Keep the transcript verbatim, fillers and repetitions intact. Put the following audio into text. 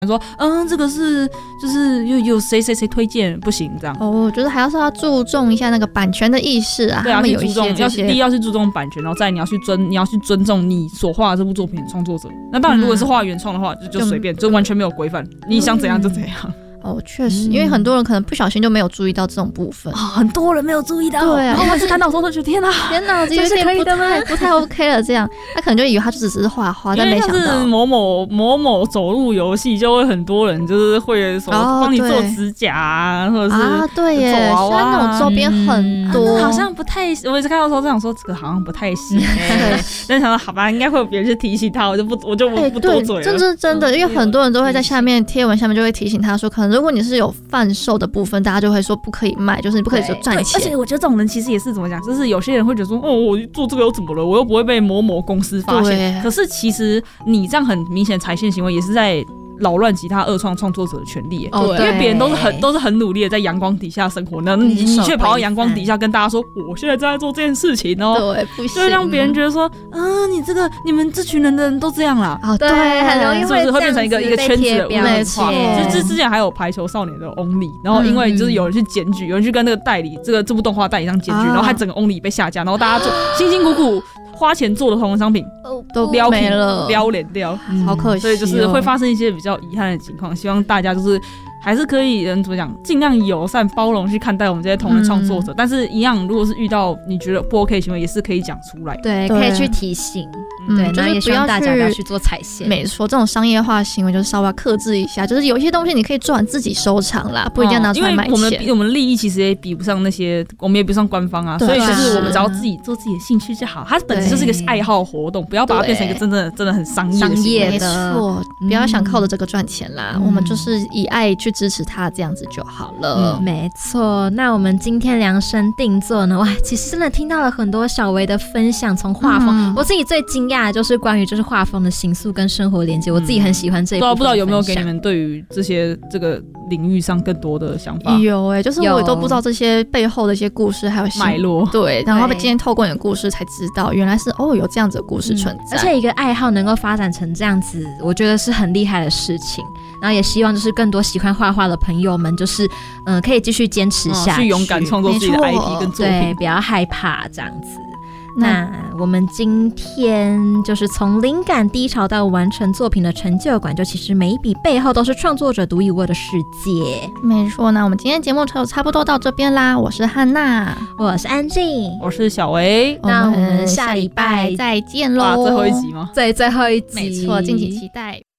说嗯这个是就是有有谁谁谁推荐不行这样。 哦，我觉得还是要注重一下那个版权的意识啊。 对啊， 他们有一去注重， 些这些， 要第一要去注重版权，然后再来你要去尊你要去尊重你所画的这部作品的创作者。那当然，如果是画原创的话，就就随便，就完全没有规范，你想怎样就怎样。 哦，确实，因为很多人可能不小心就没有注意到这种部分。 哦、很多人没有注意到。 对啊， 然后我是看到的时候就觉得天哪， 天哪，这是可以的吗？ 不太 OK 了。这样，他可能就以为他就只是画画，但没想到因为像是某某某某走路游戏，就会很多人就是会什么帮你做指甲啊，或者是啊，对耶， 现在那种周边很多， 嗯、好像不太。我也是看到的时候就想说，这个好像不太行、欸。但想到好吧，应该会有别人去提醒他，我就不我就不、欸、不多嘴了。 这是真的，因为很多人都会在下面贴文下面就会提醒他说，可能如果你是有贩售的部分，大家就会说不可以卖，就是你不可以就赚钱。 而且我觉得这种人其实也是怎么讲，就是有些人会觉得说，哦，我做这个又怎么了？我又不会被某某公司发现。可是其实你这样很明显踩线行为，也是在扰乱其他二创创作者的权利、哦，因为别人都是很都是很努力的在阳光底下生活，那你你却跑到阳光底下跟大家说，我现在正在做这件事情哦， 对，不行， 就会让别人觉得说，啊，你这个你们这群人的人都这样啦， 哦，对， 很容易会是不是会变成一个一个圈子的污名化？就之之前还有排球少年的 Only， 然后因为就是有人去检举，有人去跟那个代理这个这部动画代理商检举，然后他整个 Only 被下架，然后大家就辛辛苦苦花钱做的同人商品都标没了， 标脸掉， 好可惜、哦。 所以就是会发生一些比较遗憾的情况，希望大家就是还是可以人怎么讲，尽量友善包容去看待我们这些同人创作者、嗯。但是，一样，如果是遇到你觉得不 OK 的行为，也是可以讲出来。 对，可以去提醒。 嗯、 对， 就是不要大家不要去做踩线。 没错，这种商业化行为就是稍微克制一下。就是有一些东西你可以做完自己收藏啦，不一定要拿出来卖钱。 因为我们我们利益其实也比不上那些，我们也比不上官方啊。所以就是我们只要自己做自己的兴趣就好。它本质就是一个爱好活动，不要把它变成一个真的真的很商业的行为。 没错，不要想靠着这个赚钱啦、嗯。我们就是以爱去支持它，这样子就好了。 嗯、没错。那我们今天量身定做呢？哇，其实真的听到了很多小维的分享，从画风、嗯，我自己最惊讶的就是关于就是画风的形塑跟生活连接、嗯，我自己很喜欢这一部分。 不知道有没有给你们对于这些这个领域上更多的想法？ 有哎、欸，就是我也都不知道这些背后的一些故事还有脉络。 对，然后今天透过你的故事才知道，原来是哦有这样子的故事存在、 嗯。而且一个爱好能够发展成这样子，我觉得是很厉害的事情。然后也希望就是更多喜欢画画的朋友们，就是嗯、呃、可以继续坚持下去， 哦、去勇敢创作自己的 I P 跟作品， 对，不要害怕这样子。那我们今天就是从灵感低潮到完成作品的成就感，就其实每一笔背后都是创作者独一无二的世界。 没错，那我们今天节目就差不多到这边啦。我是汉娜， 我是安静， 我是小维。 那我们下礼拜再见咯。 最后一集吗？ 对，最后一集， 没错，敬请期待。